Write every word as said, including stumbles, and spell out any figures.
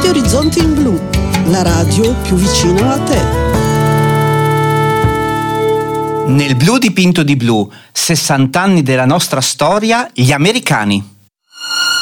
Radio Orizzonti in Blu, la radio più vicina a te. Nel blu dipinto di blu, sessanta anni della nostra storia, gli americani.